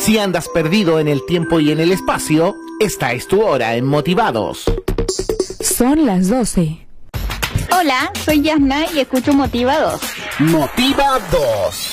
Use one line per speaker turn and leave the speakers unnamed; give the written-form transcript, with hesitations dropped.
Si andas perdido en el tiempo y en el espacio, esta es tu hora en Motivados.
Son las 12.
Hola, soy Yasna y escucho Motivados.
Motivados.